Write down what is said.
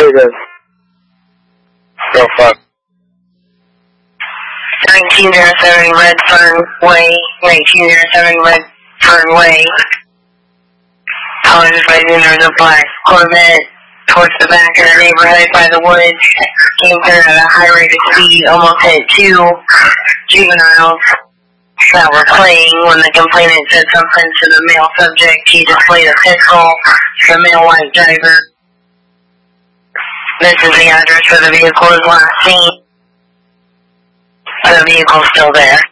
Negative. Go fuck. 1907 Redfern Way, 1907 Redfern Way. Collins riding under the black Corvette towards the back of the neighborhood by the woods. Came through at a high rate of speed, almost hit 2 juveniles that were playing. When the complainant said something to the male subject, he displayed a pistol to the male white driver. This is the address where the vehicle was last seen. The vehicle's still there.